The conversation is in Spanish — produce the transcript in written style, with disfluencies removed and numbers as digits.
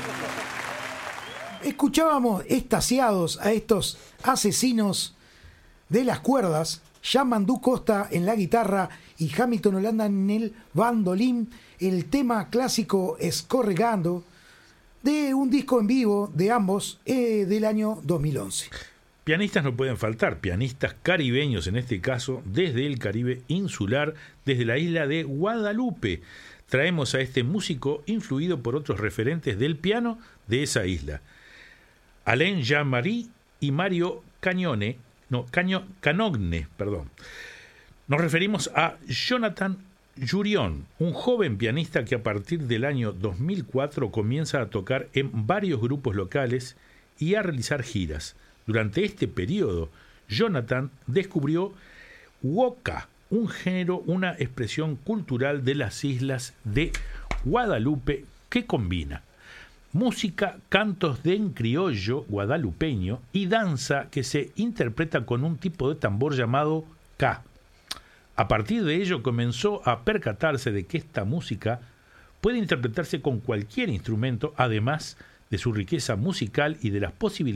Escuchábamos extasiados a estos asesinos de las cuerdas, Yamandú Costa en la guitarra y Hamilton Holanda en el bandolín, el tema clásico Escorregando, de un disco en vivo de ambos del año 2011. Pianistas no pueden faltar, pianistas caribeños en este caso, desde el Caribe insular, desde la isla de Guadalupe. Traemos a este músico influido por otros referentes del piano de esa isla. Alain Jean-Marie y Mario Canogne. Nos referimos a Jonathan Jurión, un joven pianista que a partir del año 2004 comienza a tocar en varios grupos locales y a realizar giras. Durante este periodo, Jonathan descubrió waka, un género, una expresión cultural de las islas de Guadalupe que combina música, cantos de en criollo guadalupeño y danza que se interpreta con un tipo de tambor llamado K. A partir de ello comenzó a percatarse de que esta música puede interpretarse con cualquier instrumento, además de su riqueza musical y de las posibilidades